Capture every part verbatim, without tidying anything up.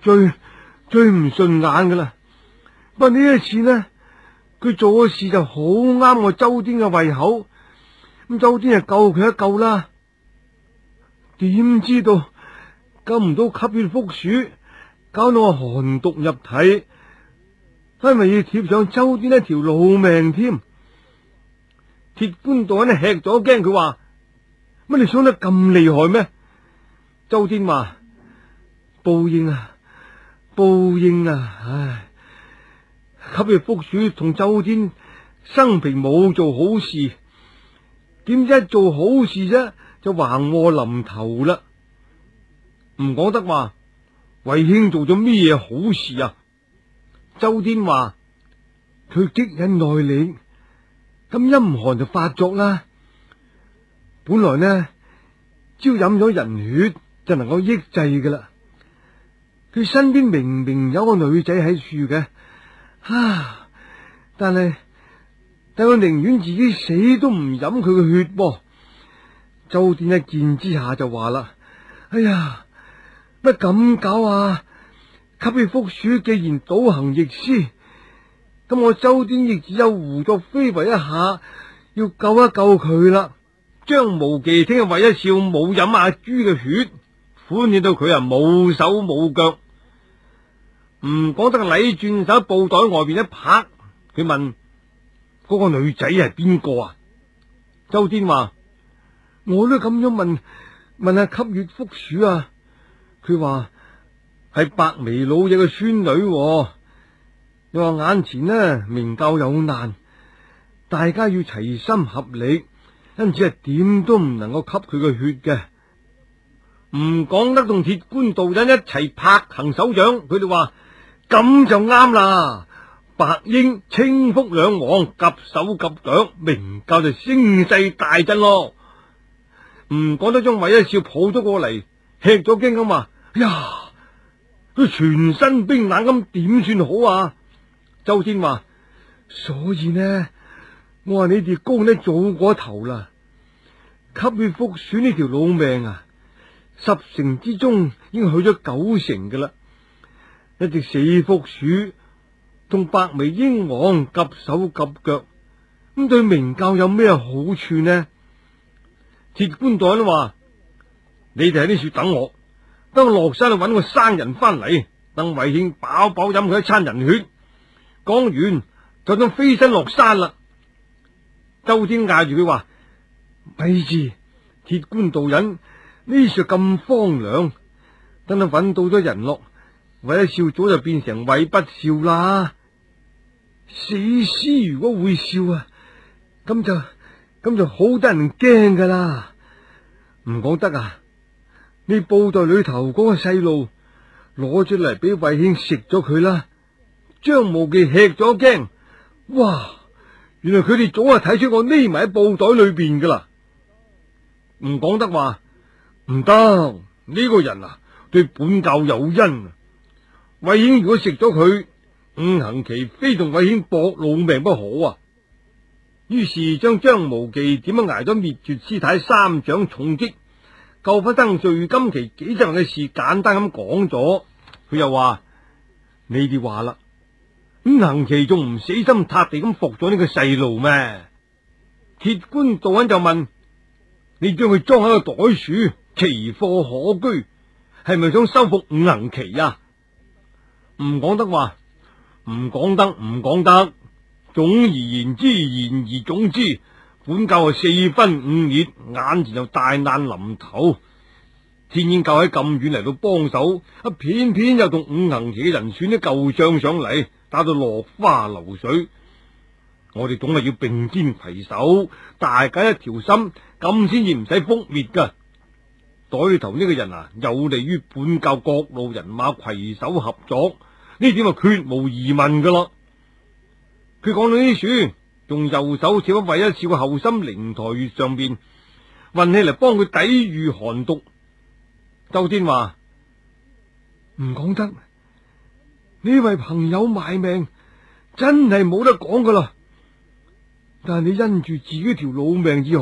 最最唔順眼噶啦。不過呢一次呢，佢做嘅事就好啱我周天嘅胃口，咁周天就救佢一救啦。點知道救唔到吸血蝠鼠，搞到我寒毒入體，因為要貼上周天一條老命添。鐵官道人吃咗驚，佢話：乜你傷得咁厲害咩？周天話：報應啊，報應啊！唉，吸血蝠鼠同周天生平冇做好事，點知一做好事啫，就橫禍臨頭啦。唔講得話，衛兄做咗咩嘢好事啊？周天話：佢極忍耐力，咁陰寒就發作啦。本來呢，只要飲咗人血就能夠抑制噶啦。佢身邊明明有個女仔喺處嘅，啊！但係但佢寧願自己死都唔飲佢嘅血噃。周天一見之下就話啦：哎呀，乜咁搞啊？吸血蝠鼠既然倒行逆施，咁我周天亦只有胡作非為一下，要救一救佢啦。張無忌聽日為一笑冇飲阿朱嘅血，歡喜到佢啊冇手冇腳。唔講得禮轉手布袋外邊一拍，佢問：嗰個女仔係邊個啊？周天話：我都咁樣問問下吸血蝠鼠啊。佢話係白眉老嘢嘅孫女喎。又話眼前呢明教有難，大家要齊心合力，因此係點都唔能夠吸佢嘅血嘅。唔講得同鐵官道人一齊拍行手掌，佢哋話咁就啱啦。白鷹青腹兩王夾手夾腳，明教就聲勢大振咯。唔講得將韋一笑抱咗過嚟，吃咗驚咁話：哎呀，佢全身冰冷咁，點算好啊？周天話：所以呢，我話你哋高呢早過頭啦。吸血蝠鼠呢條老命啊，十成之中已經去咗九成噶啦。一隻死蝠鼠同白眉鷹王夾手夾腳，咁對明教有咩好處呢？鐵官代都話：你哋喺呢處等我，等我落山去搵個生人翻嚟，等衛兄飽飽飲佢一餐人血。講完就想飛身落山啦。周天嗌住佢話：咪住，鐵官道人，呢處咁荒涼，等佢搵到咗人落，韋一笑早就變成韋不笑啦。死屍如果會笑啊，咁就咁就好得人驚噶啦。唔講得啊，你布袋裏頭嗰個細路攞出嚟俾衛兄食咗佢啦。張無忌吃咗驚，哇！原來佢哋早就睇出我匿埋喺布袋裏邊噶啦。唔講得話，唔得，呢個人啊對本教有恩啊。衛兄如果食咗佢，五行旗非同衛兄搏老命不可啊。於是將張無忌點樣挨咗滅絕師太三掌重擊，救翻登瑞金旗幾十人嘅事簡單咁講咗。佢又話：你哋話啦，五行旗仲唔死心塌地咁服咗呢個細路咩？鐵官道人就問：你將佢裝喺個袋鼠，奇貨可居，係咪想收復五行旗啊？唔講得話，唔講得，唔講得。總而言之，言而總之，本教係四分五裂，眼前就大難臨頭。天燕教喺咁遠嚟到幫手，啊偏偏又同五行旗嘅人選啲舊將上嚟，打到落花流水。我哋總係要並肩攜手，大家一條心，咁先至唔使覆滅噶。袋裏頭呢個人啊，有利於本教各路人馬攜手合作，呢點係絕無疑問噶啦。佢講到呢處，用右手貼喺韋一笑嘅後心靈台穴上邊，運氣嚟幫佢抵御寒毒。周天話：唔講得，呢位朋友賣命，真係冇得講噶啦。但係你因住自己條老命至好。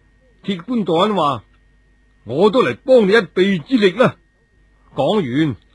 鐵官道人話：我都嚟幫你一臂之力啦。講完